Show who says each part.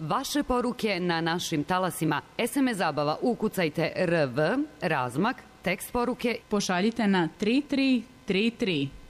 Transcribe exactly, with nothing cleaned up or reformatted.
Speaker 1: vaše poruke na našim talasima. es em es zabava, ukucajte R V, razmak, tekst poruke.
Speaker 2: Pošaljite na tri tri tri tri.